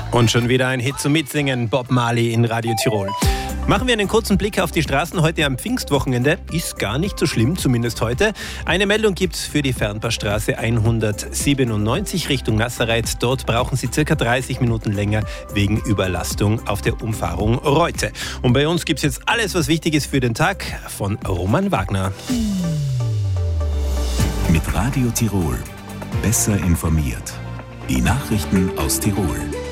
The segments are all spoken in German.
Und schon wieder ein Hit zum Mitsingen, Bob Marley in Radio Tirol. Machen wir einen kurzen Blick auf die Straßen heute am Pfingstwochenende. Ist gar nicht so schlimm, zumindest heute. Eine Meldung gibt's für die Fernpassstraße 197 Richtung Nassereit. Dort brauchen Sie ca. 30 Minuten länger wegen Überlastung auf der Umfahrung Reute. Und bei uns gibt's jetzt alles, was wichtig ist für den Tag von Roman Wagner. Mit Radio Tirol. Besser informiert. Die Nachrichten aus Tirol.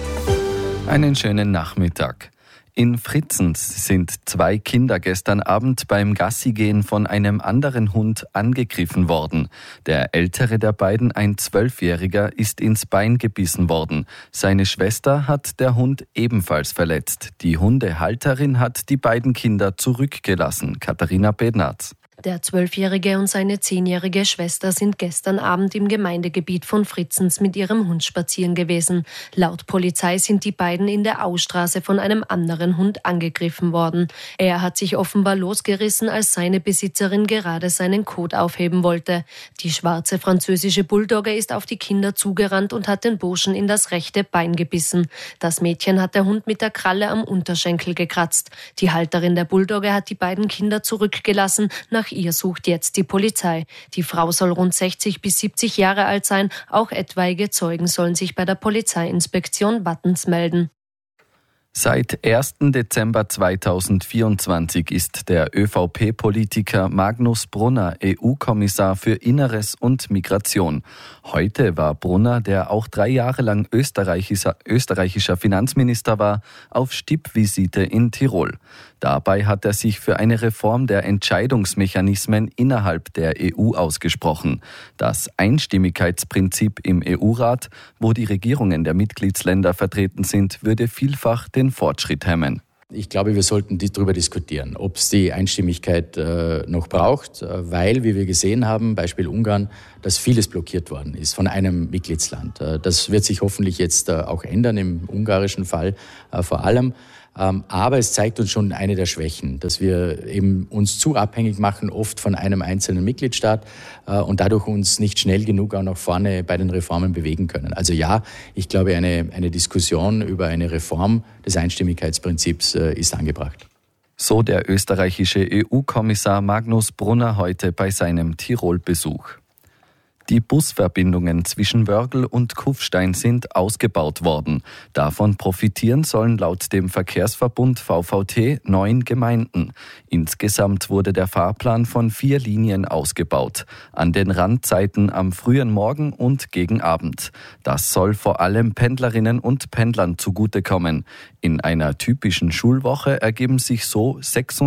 Einen schönen Nachmittag. In Fritzens sind 2 Kinder gestern Abend beim Gassigehen von einem anderen Hund angegriffen worden. Der ältere der beiden, ein 12-Jähriger, ist ins Bein gebissen worden. Seine Schwester hat der Hund ebenfalls verletzt. Die Hundehalterin hat die beiden Kinder zurückgelassen. Katharina Bednarz. Der 12-Jährige und seine 10-jährige Schwester sind gestern Abend im Gemeindegebiet von Fritzens mit ihrem Hund spazieren gewesen. Laut Polizei sind die beiden in der Austraße von einem anderen Hund angegriffen worden. Er hat sich offenbar losgerissen, als seine Besitzerin gerade seinen Kot aufheben wollte. Die schwarze französische Bulldogge ist auf die Kinder zugerannt und hat den Burschen in das rechte Bein gebissen. Das Mädchen hat der Hund mit der Kralle am Unterschenkel gekratzt. Die Halterin der Bulldogge hat die beiden Kinder zurückgelassen. Nach ihr sucht jetzt die Polizei. Die Frau soll rund 60 bis 70 Jahre alt sein. Auch etwaige Zeugen sollen sich bei der Polizeiinspektion Wattens melden. Seit 1. Dezember 2024 ist der ÖVP-Politiker Magnus Brunner EU-Kommissar für Inneres und Migration. Heute war Brunner, der auch 3 Jahre lang österreichischer Finanzminister war, auf Stippvisite in Tirol. Dabei hat er sich für eine Reform der Entscheidungsmechanismen innerhalb der EU ausgesprochen. Das Einstimmigkeitsprinzip im EU-Rat, wo die Regierungen der Mitgliedsländer vertreten sind, würde vielfach den Fortschritt hemmen. Ich glaube, wir sollten darüber diskutieren, ob es die Einstimmigkeit noch braucht, weil, wie wir gesehen haben, Beispiel Ungarn, dass vieles blockiert worden ist von einem Mitgliedsland. Das wird sich hoffentlich jetzt auch ändern, im ungarischen Fall vor allem. Aber es zeigt uns schon eine der Schwächen, dass wir eben uns zu abhängig machen, oft von einem einzelnen Mitgliedstaat und dadurch uns nicht schnell genug auch nach vorne bei den Reformen bewegen können. Also ja, ich glaube, eine Diskussion über eine Reform des Einstimmigkeitsprinzips ist angebracht. So der österreichische EU-Kommissar Magnus Brunner heute bei seinem Tirol-Besuch. Die Busverbindungen zwischen Wörgl und Kufstein sind ausgebaut worden. Davon profitieren sollen laut dem Verkehrsverbund VVT 9 Gemeinden. Insgesamt wurde der Fahrplan von 4 Linien ausgebaut. An den Randzeiten am frühen Morgen und gegen Abend. Das soll vor allem Pendlerinnen und Pendlern zugutekommen. In einer typischen Schulwoche ergeben sich so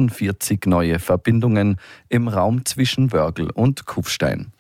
46 neue Verbindungen im Raum zwischen Wörgl und Kufstein.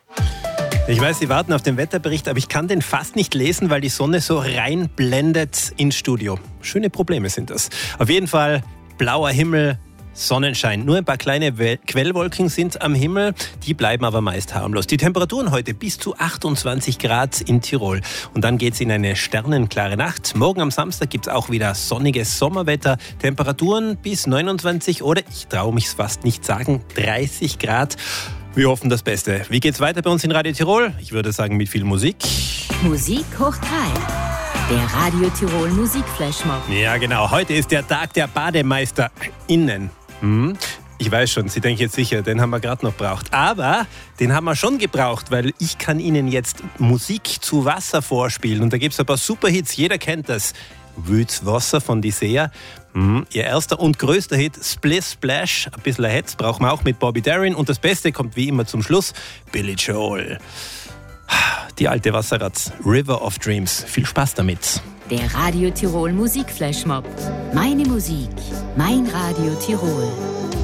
Ich weiß, Sie warten auf den Wetterbericht, aber ich kann den fast nicht lesen, weil die Sonne so reinblendet ins Studio. Schöne Probleme sind das. Auf jeden Fall blauer Himmel, Sonnenschein. Nur ein paar kleine Quellwolken sind am Himmel, die bleiben aber meist harmlos. Die Temperaturen heute bis zu 28 Grad in Tirol. Und dann geht's in eine sternenklare Nacht. Morgen am Samstag gibt's auch wieder sonniges Sommerwetter. Temperaturen bis 29 oder, ich traue mich fast nicht sagen, 30 Grad. Wir hoffen das Beste. Wie geht's weiter bei uns in Radio Tirol? Ich würde sagen mit viel Musik. Musik hoch 3. Der Radio Tirol Musikflashmob. Ja genau, heute ist der Tag der BademeisterInnen. Ich weiß schon, Sie denken jetzt sicher, den haben wir gerade noch gebraucht. Aber den haben wir schon gebraucht, weil ich kann Ihnen jetzt Musik zu Wasser vorspielen. Und da gibt es ein paar Superhits, jeder kennt das. Wüt's Wasser von die Seher. Ihr erster und größter Hit, Splish Splash. Ein bisschen Hetz brauchen wir auch mit Bobby Darin. Und das Beste kommt wie immer zum Schluss, Billy Joel. Die alte Wasserratz, River of Dreams. Viel Spaß damit. Der Radio Tirol Musikflashmob. Meine Musik, mein Radio Tirol.